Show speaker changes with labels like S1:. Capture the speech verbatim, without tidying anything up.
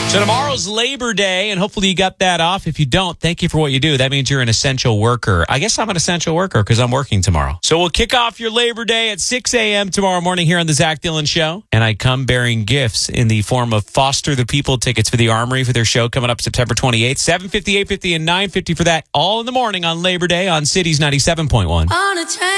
S1: So tomorrow's Labor Day, and hopefully you got that off. If you don't, thank you for what you do. That means you're an essential worker. I guess I'm an essential worker because I'm working tomorrow. So we'll kick off your Labor Day at six a.m. tomorrow morning here on the Zach Dillon Show. And I come bearing gifts in the form of Foster the People tickets for the Armory for their show coming up September twenty-eighth. seven fifty, eight fifty, and nine fifty for that all in the morning on Labor Day on Cities ninety-seven point one. On a train.